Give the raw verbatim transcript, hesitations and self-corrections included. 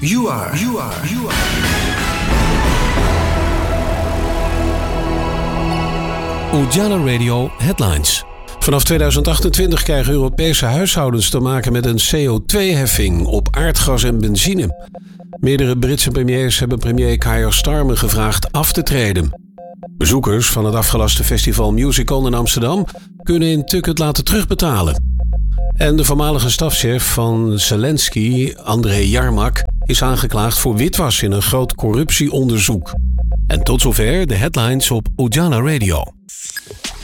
You are. You are. You are. Ujala Radio Headlines. Vanaf tweeduizend achtentwintig krijgen Europese huishoudens te maken met een C O twee heffing op aardgas en benzine. Meerdere Britse premiers hebben premier Keir Starmer gevraagd af te treden. Bezoekers van het afgelaste festival Musical in Amsterdam kunnen in Tuk het laten terugbetalen. En de voormalige stafchef van Zelensky, André Jarmak, is aangeklaagd voor witwas in een groot corruptieonderzoek. En tot zover de headlines op Ujala Radio.